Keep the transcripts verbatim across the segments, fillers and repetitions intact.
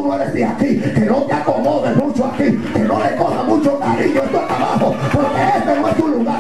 tú no eres de aquí, que no te acomodes mucho aquí, que no le coja mucho cariño esto acá abajo, porque este no es tu lugar.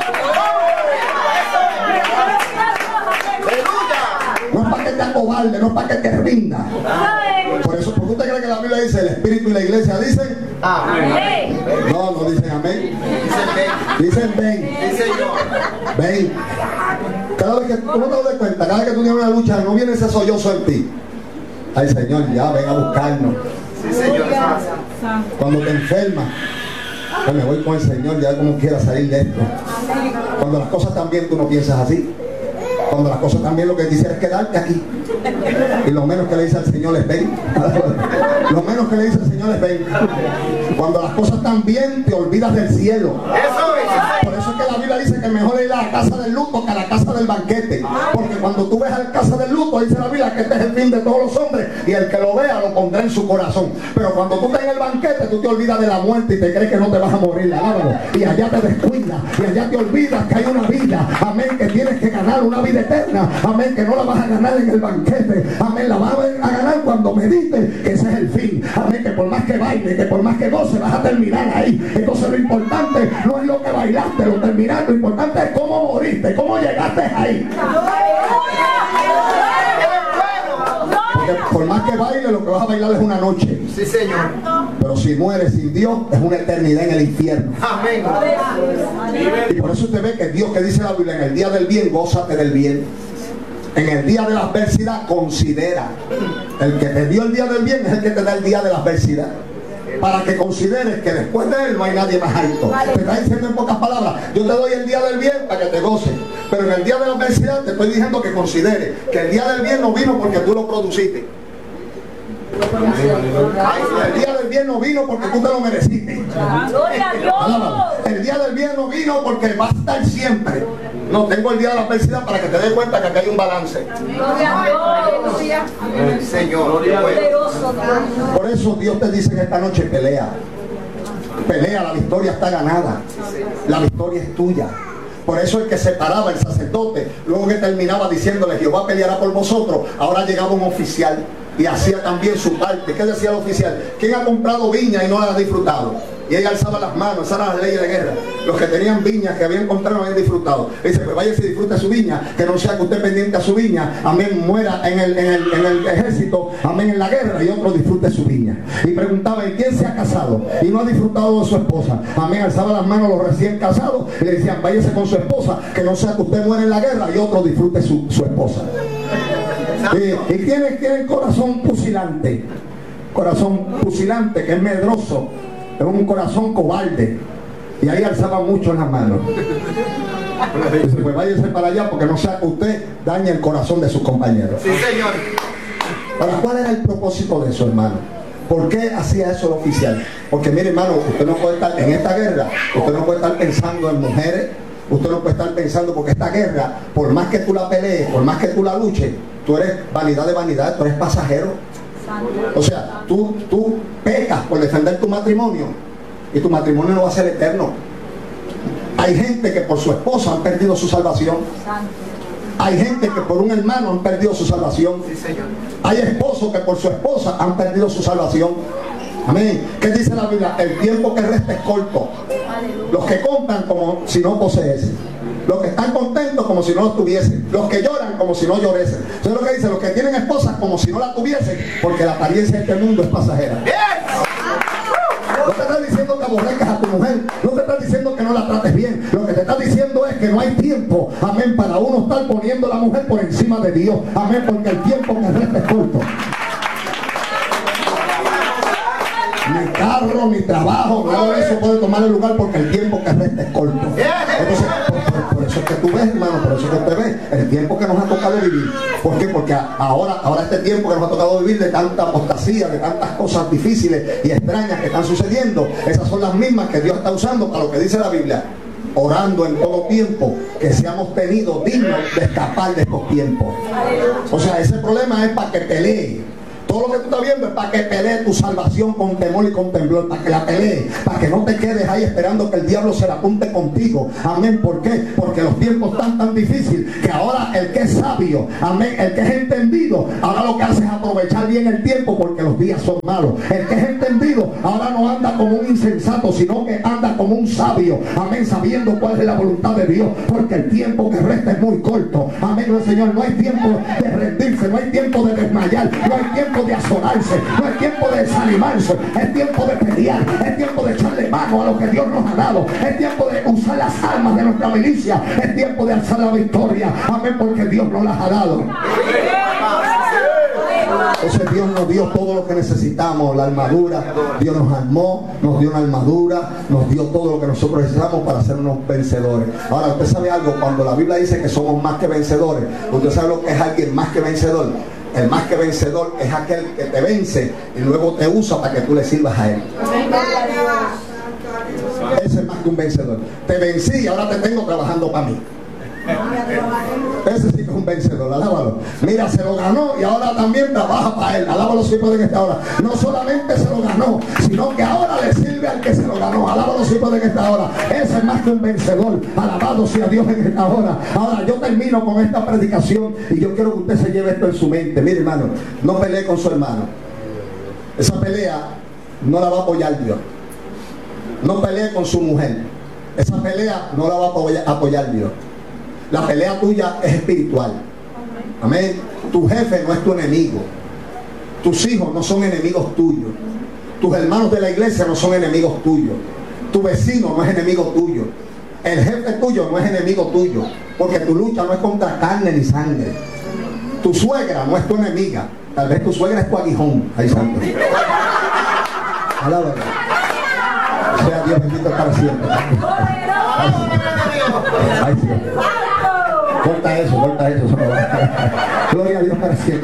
No es para que te acobarde, no es para que te rinda. Por eso, ¿por qué usted cree que la Biblia dice, el Espíritu y la iglesia dicen amén? No, no dicen amén. Dicen ven. Ven. Cada vez que tú no te das cuenta, cada vez que tú tienes una lucha, no viene ese sollozo en ti. Ay, Señor, ya ven a buscarnos. Sí, Señor. Cuando te enfermas, pues me voy con el Señor, ya como quiera salir de esto. Cuando las cosas están bien, tú no piensas así. Cuando las cosas están bien, lo que dice es quedarte aquí. Y lo menos que le dice al Señor es ven. Lo menos que le dice al Señor es ven. Cuando las cosas están bien, te olvidas del cielo. Por eso es que la Biblia dice que mejor ir a la casa del luto que a la casa del banquete. Porque cuando tú ves a la casa del luto, dice la Biblia que este es el fin de todos los hombres, y el que lo vea lo pondrá en su corazón. Pero cuando tú estás en el banquete, tú te olvidas de la muerte y te crees que no te vas a morir. Alábalo. Y allá te descuidas, y allá te olvidas que hay una vida, amén, que tienes que ganar una vida eterna, amén, que no la vas a ganar en el banquete, amén, la vas a ganar cuando medites que ese es el fin, amén, que por más que baile, que por más que goce, vas a terminar ahí. Entonces lo importante no es lo que bailaste, lo terminaste, lo importante es cómo moriste, cómo llegaste ahí. Porque por más que baile, lo que vas a bailar es una noche. Sí, Señor. Pero si mueres sin Dios, es una eternidad en el infierno. Amén. Y por eso usted ve que Dios, que dice la Biblia, en el día del bien, gózate del bien. En el día de la adversidad, considera. El que te dio el día del bien es el que te da el día de la adversidad. Para que consideres que después de él no hay nadie más alto. Te está diciendo en pocas palabras, yo te doy el día del bien para que te goces, pero en el día de la adversidad te estoy diciendo que consideres que el día del bien no vino porque tú lo produciste. El día del bien no vino porque tú te lo mereciste. El día del bien no vino porque va a estar siempre. No, tengo el día de la adversidad para que te des cuenta que aquí hay un balance. Señor, por eso Dios te dice que esta noche pelea. Pelea, la victoria está ganada. La victoria es tuya. Por eso el que se paraba, el sacerdote, luego que terminaba diciéndole, Jehová peleará por vosotros, ahora llegaba un oficial y hacía también su parte. ¿Qué decía el oficial? ¿Quién ha comprado viña y no la ha disfrutado? Y ella alzaba las manos, esas eran las leyes de guerra. Los que tenían viñas, que habían comprado, no habían disfrutado. Le dice, pues váyase y disfrute su viña, que no sea que usted pendiente a su viña, amén, muera en el, en el, en el ejército, amén, en la guerra, y otro disfrute su viña. Y preguntaba, ¿y quién se ha casado y no ha disfrutado de su esposa? Amén, alzaba las manos los recién casados y le decían, váyase con su esposa, que no sea que usted muera en la guerra y otro disfrute su, su esposa. Y, y quienes tienen corazón pusilante, corazón pusilante, que es medroso, es un corazón cobarde, y ahí alzaba mucho las manos. Dice, pues váyase para allá porque no sea que usted dañe el corazón de sus compañeros. Sí, Señor. Ahora, ¿cuál era el propósito de eso, hermano? ¿Por qué hacía eso el oficial? Porque mire, hermano, usted no puede estar en esta guerra, usted no puede estar pensando en mujeres, usted no puede estar pensando, porque esta guerra, por más que tú la pelees, por más que tú la luches, tú eres vanidad de vanidad, tú eres pasajero. O sea, tú, tú pecas por defender tu matrimonio y tu matrimonio no va a ser eterno. Hay gente que por su esposa han perdido su salvación. Hay gente que por un hermano han perdido su salvación. Hay esposos que por su esposa han perdido su salvación. Amén. ¿Qué dice la Biblia? El tiempo que resta es corto. Los que compran como si no poseyesen. Los que están contentos como si no lo tuviesen. Los que lloran como si no lloresen. Eso es lo que dice, los que tienen esposas como si no la tuviesen, porque la apariencia de este mundo es pasajera. No te estás diciendo que aborrezcas a tu mujer, no te estás diciendo que no la trates bien. Lo que te estás diciendo es que no hay tiempo, amén, para uno estar poniendo a la mujer por encima de Dios. Amén, porque el tiempo que resta es corto. Ni carro, ni trabajo, nada de eso puede tomar el lugar porque el tiempo que resta es corto. Entonces, por, por, por eso es que tú ves, hermano, por eso es que usted ve el tiempo que nos ha tocado vivir. ¿Por qué? Porque ahora, ahora este tiempo que nos ha tocado vivir de tanta apostasía, de tantas cosas difíciles y extrañas que están sucediendo, esas son las mismas que Dios está usando para lo que dice la Biblia. Orando en todo tiempo que seamos tenidos dignos de escapar de estos tiempos. O sea, ese problema es para que pelee. Todo lo que tú estás viendo es para que pelee tu salvación con temor y con temblor, para que la pelee, para que no te quedes ahí esperando que el diablo se la apunte contigo. Amén. ¿Por qué? Porque los tiempos están tan difíciles que ahora el que es sabio, amén, el que es entendido, ahora lo que hace es aprovechar bien el tiempo porque los días son malos. El que es entendido ahora no anda como un insensato, sino que anda como un sabio, amén, sabiendo cuál es la voluntad de Dios, porque el tiempo que resta es muy corto. Amén, el Señor. No hay tiempo de rendirse, no hay tiempo de desmayar, no hay tiempo de asolarse, no hay tiempo de desanimarse. Es tiempo de pelear, es tiempo de echarle mano a lo que Dios nos ha dado, es tiempo de usar las armas de nuestra milicia, es tiempo de alzar la victoria. Amén, porque Dios nos las ha dado. Entonces Dios nos dio todo lo que necesitamos, la armadura. Dios nos armó, nos dio una armadura, nos dio todo lo que nosotros necesitamos para ser unos vencedores. Ahora, usted sabe algo, cuando la Biblia dice que somos más que vencedores, usted sabe lo que es alguien más que vencedor. El más que vencedor es aquel que te vence y luego te usa para que tú le sirvas a él. Ese es más que un vencedor. Te vencí y ahora te tengo trabajando para mí. Ese sí que es un vencedor, alábalo. Mira, se lo ganó y ahora también trabaja para él. Alábalo si puede en esta hora. No solamente se lo ganó, sino que ahora le sirve al que se lo ganó. Alábalo si puede en esta hora. Ese es más que un vencedor. Alabado sea Dios en esta hora. Ahora yo termino con esta predicación y yo quiero que usted se lleve esto en su mente. Mire, hermano, no pelee con su hermano. Esa pelea no la va a apoyar Dios. No pelee con su mujer. Esa pelea no la va a apoyar, apoyar Dios. La pelea tuya es espiritual. Amén. Tu jefe no es tu enemigo. Tus hijos no son enemigos tuyos. Tus hermanos de la iglesia no son enemigos tuyos. Tu vecino no es enemigo tuyo. El jefe tuyo no es enemigo tuyo. Porque tu lucha no es contra carne ni sangre. Tu suegra no es tu enemiga. Tal vez tu suegra es tu aguijón. Ay, santo. A la verdad. Sea Dios bendito para siempre. Ay, ay, Dios. Corta eso, corta eso, eso no va. Gloria a Dios para siempre.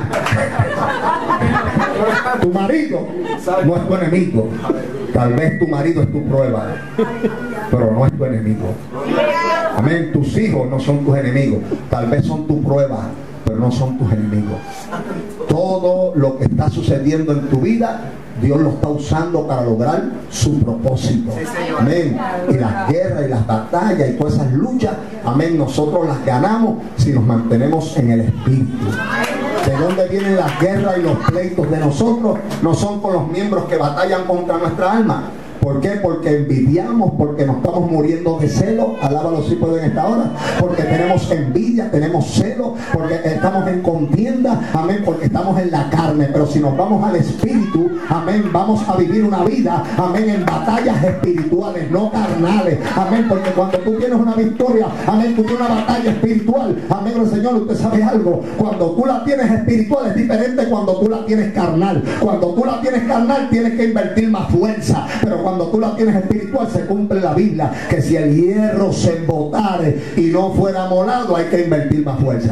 Tu marido no es tu enemigo. Tal vez tu marido es tu prueba, pero no es tu enemigo. Amén. Tus hijos no son tus enemigos. Tal vez son tu prueba, pero no son tus enemigos. Todo lo que está sucediendo en tu vida, Dios lo está usando para lograr su propósito. Amén. Y las guerras y las batallas y todas esas luchas, amén, nosotros las ganamos si nos mantenemos en el Espíritu. ¿De dónde vienen las guerras y los pleitos de nosotros? No son con los miembros que batallan contra nuestra alma. ¿Por qué? Porque envidiamos, porque nos estamos muriendo de celo. Alábalo si pueden en esta hora. Porque tenemos envidia, tenemos celo, porque estamos en contienda, amén, porque estamos en la carne. Pero si nos vamos al Espíritu, amén, vamos a vivir una vida, amén, en batallas espirituales, no carnales, amén, porque cuando tú tienes una victoria, amén, tú tienes una batalla espiritual, amén, el Señor, usted sabe algo, cuando tú la tienes espiritual es diferente cuando tú la tienes carnal. Cuando tú la tienes carnal tienes que invertir más fuerza, pero cuando tú la tienes espiritual se cumple la Biblia, que si el hierro se embotare y no fuera molado hay que invertir más fuerza.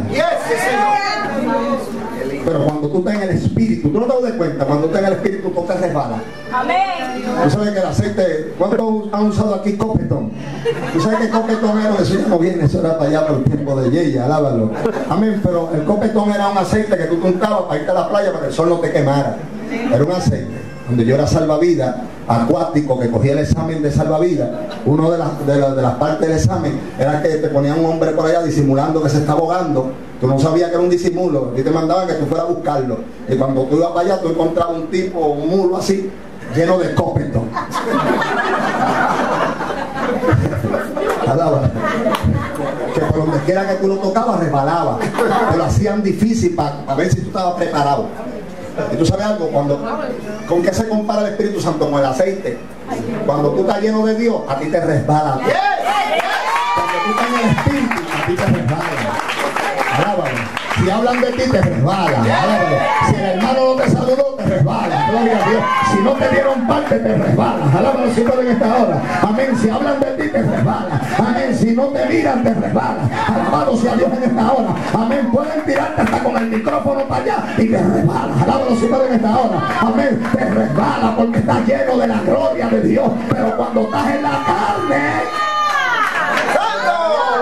Pero cuando tú estás en el Espíritu, tú no te das cuenta, cuando tú estás en el Espíritu tú te resbalas. Amén. Tú sabes que el aceite, ¿cuántos han usado aquí copetón? Tú sabes que copetón era, eso ya no viene, eso era para allá por el tiempo de Yeya, alábalo. Amén, pero el copetón era un aceite que tú untabas para irte a la playa para que el sol no te quemara. Era un aceite. Donde yo era salvavidas, acuático, que cogía el examen de salvavidas, una de las, de, la, de las partes del examen era que te ponían un hombre por allá disimulando que se está ahogando. Tú no sabías que era un disimulo y te mandaban que tú fueras a buscarlo. Y cuando tú ibas para allá, tú encontrabas un tipo, un mulo así, lleno de copetón. Que por donde quiera que tú lo tocabas, resbalaba. Te lo hacían difícil para ver si tú estabas preparado. Y tú sabes algo, cuando, ¿con qué se compara el Espíritu Santo? Con el aceite. Cuando tú estás lleno de Dios, a ti te resbala. Cuando tú estás en el Espíritu, a ti te resbala. Alábalo. Si hablan de ti, te resbala. Alábalo. Si el hermano no te saludó, te resbala. Gloria a Dios. Si no te dieron parte, te resbala. Alábalo si pueden en esta hora. Amén. Si hablan de ti, te resbala. Amén. Si no te miran, te resbala. Alabado sea Dios en esta hora. Amén. Pueden tirarte hasta con el micrófono para allá y te resbala. Alábalo si pueden en esta hora. Amén. Te resbala porque estás lleno de la gloria de Dios. Pero cuando estás en la carne,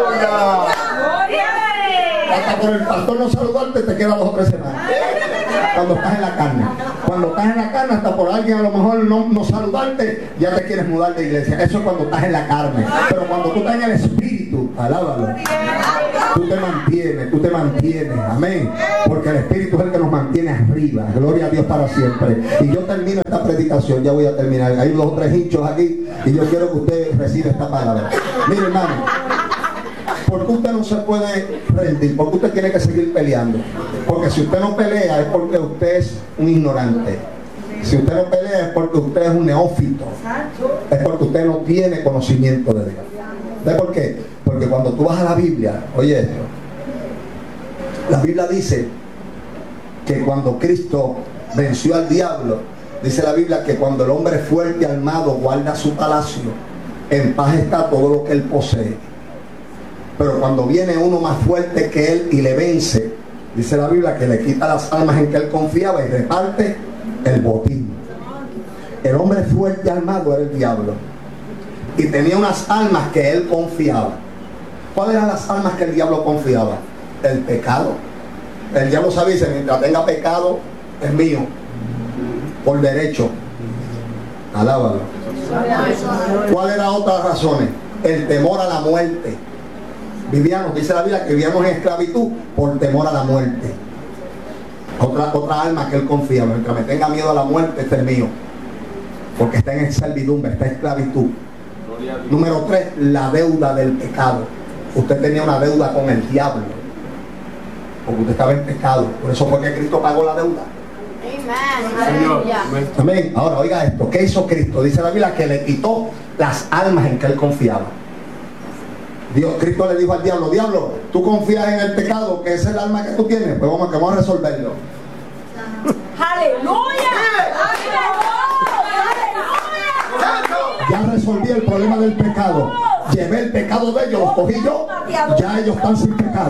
hasta por el pastor no saludarte te queda dos o tres semanas. Cuando estás en la carne. Cuando estás en la carne, hasta por alguien a lo mejor no, no saludarte, ya te quieres mudar de iglesia. Eso es cuando estás en la carne. Pero cuando tú estás en el espíritu, alábalo. Tú te mantienes, tú te mantienes. Amén. Porque el espíritu es el que nos mantiene arriba. Gloria a Dios para siempre. Y yo termino esta predicación, ya voy a terminar. Hay dos o tres hinchos aquí y yo quiero que usted reciba esta palabra. Mire, hermano, ¿por qué usted no se puede rendir? ¿Por qué usted tiene que seguir peleando? Porque si usted no pelea es porque usted es un ignorante. Si usted no pelea es porque usted es un neófito. Es porque usted no tiene conocimiento de Dios. ¿Sabes por qué? Porque cuando tú vas a la Biblia, oye esto, la Biblia dice que cuando Cristo venció al diablo, dice la Biblia que cuando el hombre fuerte y armado guarda su palacio, en paz está todo lo que él posee. Pero cuando viene uno más fuerte que él y le vence, dice la Biblia que le quita las almas en que él confiaba y reparte el botín. El hombre fuerte y armado era el diablo y tenía unas almas que él confiaba. ¿Cuáles eran las almas que el diablo confiaba? El pecado. El diablo sabía, dice, mientras tenga pecado es mío por derecho. Alábalo. ¿Cuál era otra razón? El temor a la muerte. Vivíamos, dice la Biblia, que vivíamos en esclavitud por temor a la muerte. Otra, otra alma que él confiaba. Mientras me tenga miedo a la muerte, este es mío. Porque está en servidumbre, está en esclavitud. Número tres, la deuda del pecado. Usted tenía una deuda con el diablo. Porque usted estaba en pecado. Por eso fue que Cristo pagó la deuda. Amén. Amén. Ahora oiga esto. ¿Qué hizo Cristo? Dice la Biblia que le quitó las almas en que él confiaba. Dios, Cristo le dijo al diablo: diablo, tú confías en el pecado, que es el alma que tú tienes. Pues vamos, que vamos a resolverlo. ¡Aleluya! Ya resolví el problema del pecado. Llevé el pecado de ellos, los cogí yo. Ya ellos están sin pecado.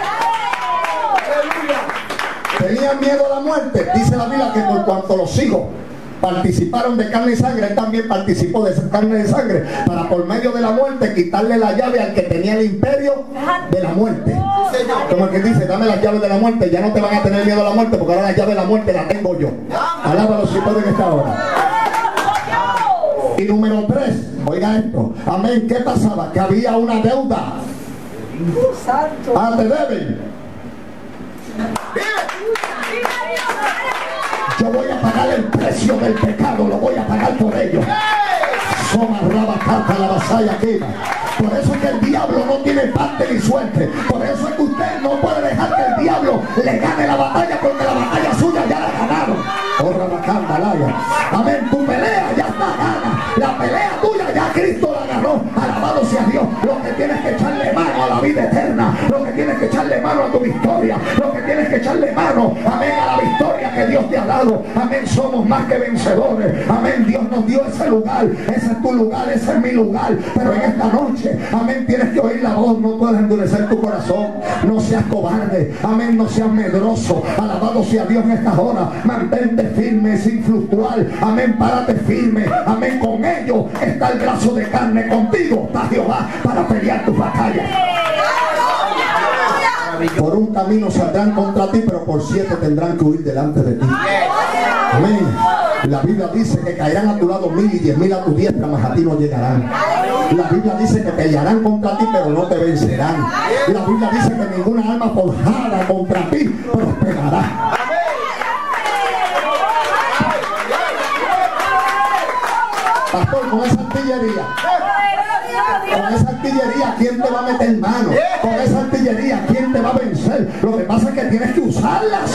Tenían miedo a la muerte. Dice la Biblia que por cuanto los hijos participaron de carne y sangre, él también participó de esa carne y sangre, para por medio de la muerte quitarle la llave al que tenía el imperio de la muerte. Como el que dice: dame las llaves de la muerte, ya no te van a tener miedo a la muerte, porque ahora la llave de la muerte la tengo yo. Alábalo si pueden esta hora. Y número tres, oiga esto, amén, ¿qué pasaba? Que había una deuda. Ah, te deben. Yo voy a pagar el precio del pecado, lo voy a pagar por ellos. Soma, raba, carta, la vasalla, quema. Por eso es que el diablo no tiene parte ni suerte. Por eso es que usted no puede dejar que el diablo le gane la batalla, porque la batalla suya ya la ganaron. Oh, rabacanda, laya. Amén, tu pelea ya está gana. La pelea tuya ya Cristo la ganó. Alabado sea Dios. Lo que tienes que echarle mano a la vida eterna, lo que tienes que echarle mano a tu victoria, lo que tienes que echarle mano, amén, a la victoria que Dios te ha dado. Amén, somos más que vencedores. Amén, Dios nos dio ese lugar. Ese es tu lugar, ese es mi lugar. Pero en esta noche, amén, tienes que oír la voz. No puedes endurecer tu corazón. No seas cobarde. Amén, no seas medroso. Alabado sea Dios en esta hora. Mantente firme, sin fluctuar. Amén, párate firme. Amén, con ellos está el brazo de carne. Contigo está Jehová para pelear tus batallas. Por un camino saldrán contra ti, pero por siete tendrán que huir delante de ti. Amén. La Biblia dice que caerán a tu lado mil y diez mil a tu diestra, mas a ti no llegarán. La Biblia dice que pelearán contra ti, pero no te vencerán. La Biblia dice que ninguna arma forjada contra ti prosperará. Pastor, con esa artillería, con esa artillería, ¿quién te va a meter mano? Con esa artillería, ¿quién te va a vencer? Lo que pasa es que tienes que usarlas.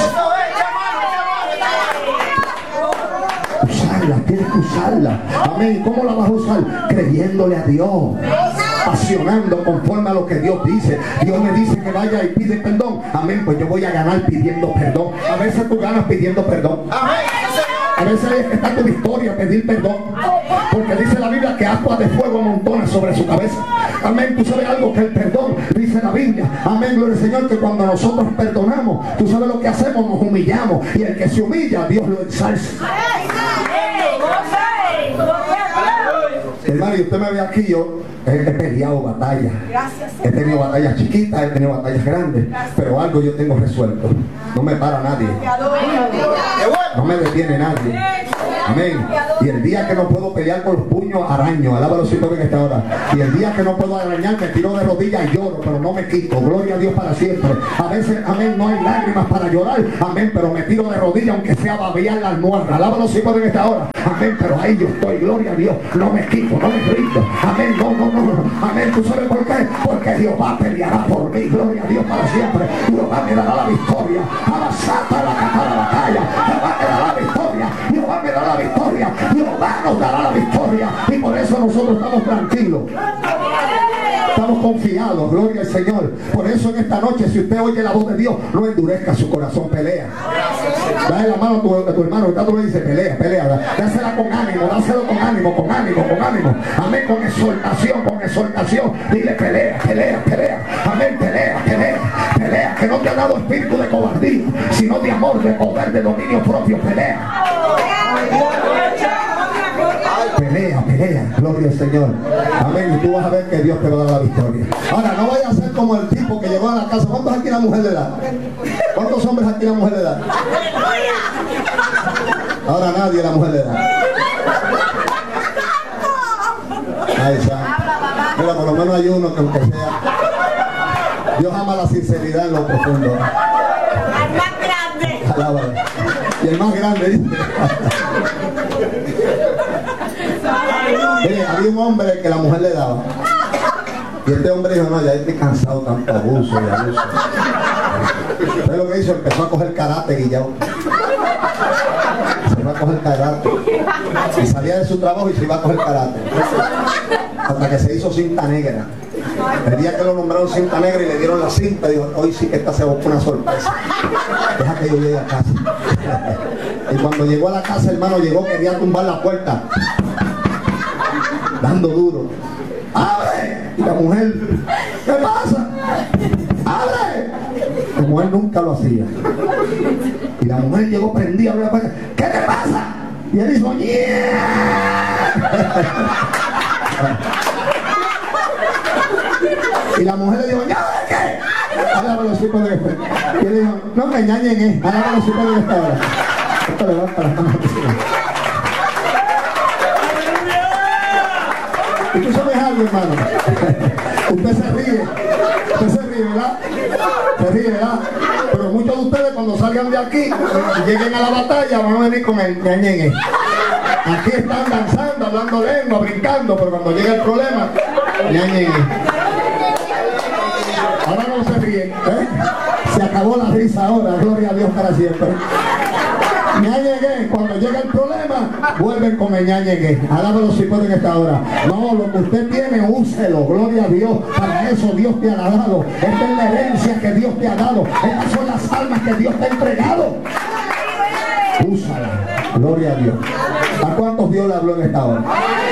Usarlas, tienes que usarlas. Amén. ¿Cómo la vas a usar? Creyéndole a Dios, pasionando conforme a lo que Dios dice. Dios me dice que vaya y pide perdón. Amén, pues yo voy a ganar pidiendo perdón. A veces tú ganas pidiendo perdón. A veces es que está tu victoria, pedir perdón. Porque dice la Biblia que aguas de fuego amontonan sobre su cabeza. Amén, tú sabes algo, que el perdón, dice la Biblia, amén, gloria al Señor, que cuando nosotros perdonamos, tú sabes lo que hacemos, nos humillamos. Y el que se humilla, Dios lo ensalza. Hermano, y usted me ve aquí, yo he, he peleado batallas. He tenido batallas chiquitas, he tenido batallas grandes, pero algo yo tengo resuelto. No me para nadie. No me detiene nadie. Amén. Y el día que no puedo pelear con los puños, araño. Alábalo si todo en esta hora. Y el día que no puedo arañar, me tiro de rodillas y lloro, pero no me quito. Gloria a Dios para siempre. A veces, amén, no hay lágrimas para llorar. Amén, pero me tiro de rodillas, aunque sea babear la almohada. Alábalo si todo en esta hora. Amén, pero ahí yo estoy. Gloria a Dios. No me quito, no me rindo. Amén, no, no, no. Amén, ¿tú sabes por qué? Porque Jehová peleará por mí. Gloria a Dios para siempre. Jehová me dará la victoria. A la santa, la cata, la batalla. Jehová me dará la victoria. Jehová me dará la victoria. Jehová nos dará la victoria. Y por eso nosotros estamos tranquilos. Estamos confiados, gloria al Señor. Por eso en esta noche, si usted oye la voz de Dios, no endurezca su corazón, pelea. Dale la mano a tu, a tu hermano, que tú le dices, pelea, pelea. Dásela con ánimo, dáselo con ánimo, con ánimo, con ánimo. Amén, con exhortación, con exhortación. Dile, pelea, pelea, pelea. Amén, pelea, pelea, pelea. Que no te ha dado espíritu de cobardía, sino de amor, de poder, de dominio propio. Pelea. Pelea, pelea, gloria al Señor. Amén, y tú vas a ver que Dios te va a dar la victoria. Ahora, no vaya a ser como el tipo que llegó a la casa. ¿Cuántos aquí la mujer le da? ¿Cuántos hombres aquí la mujer le da? Ahora nadie la mujer le da. Ahí está. Mira, por lo menos hay uno que aunque sea, Dios ama la sinceridad en lo profundo. El más grande. Alábalo. Y el más grande dice. Mire, había un hombre que la mujer le daba. Y este hombre dijo, no, ya estoy cansado de tanto abuso y abuso. Entonces lo que hizo, empezó a coger karate, Guillao. Se iba a coger karate. Y salía de su trabajo y se iba a coger karate. Hasta que se hizo cinta negra. El día que lo nombraron cinta negra y le dieron la cinta, dijo, hoy sí que esta se busca una sorpresa. Deja que yo llegue a casa. Y cuando llegó a la casa, hermano, llegó, quería tumbar la puerta. Dando duro. ¡Abre! Y la mujer, ¿qué pasa? ¡Abre! La mujer nunca lo hacía. Y la mujer llegó prendida, abrió la puerta. ¿Qué te pasa? Y él hizo, ¡yeah! Y la mujer le dijo, ¿ya de qué? Háblame los hijos de después. Y él dijo, no me engañen, eh. Háblame los hijos de esta hora. Esto levanta las manos. Y tú sabes algo, hermano. Usted se ríe. Usted se ríe, ¿verdad? Se ríe, ¿verdad? Pero muchos de ustedes cuando salgan de aquí y lleguen a la batalla van a venir con el ñañeñe. Aquí están danzando, hablando lengua, brincando, pero cuando llega el problema, ñañeñe. Ahora no se ríen, ¿eh? Se acabó la risa ahora, gloria a Dios para siempre. Ñañegue, cuando llega el problema, vuelven con el ñañegue. Alábalo si pueden esta hora. No, lo que usted tiene, úselo, gloria a Dios. Para eso Dios te ha dado. Esta es la herencia que Dios te ha dado. Estas son las almas que Dios te ha entregado. Úsala, gloria a Dios. ¿A cuántos Dios le habló en esta hora?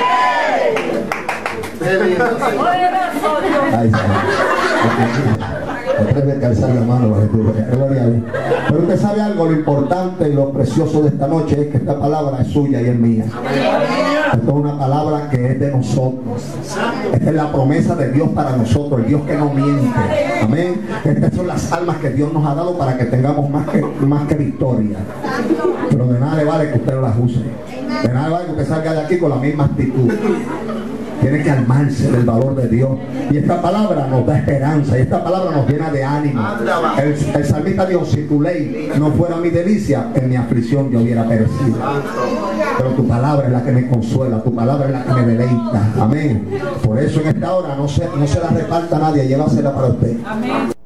Ahí está. Atrévete a alzar la mano, gloria a Dios. Pero usted sabe algo, lo importante y lo precioso de esta noche es que esta palabra es suya y es mía. Esta es una palabra que es de nosotros. Esta es la promesa de Dios para nosotros, el Dios que no miente. Amén. Estas son las almas que Dios nos ha dado para que tengamos más que, más que victoria. Pero de nada le vale que usted no las use. De nada le vale que usted salga de aquí con la misma actitud. Tiene que armarse del valor de Dios. Y esta palabra nos da esperanza. Y esta palabra nos llena de ánimo. El, el salmista dijo, si tu ley no fuera mi delicia, en mi aflicción yo hubiera perecido. Pero tu palabra es la que me consuela. Tu palabra es la que me deleita. Amén. Por eso en esta hora no se, no se la reparta a nadie. Llévasela para usted. Amén.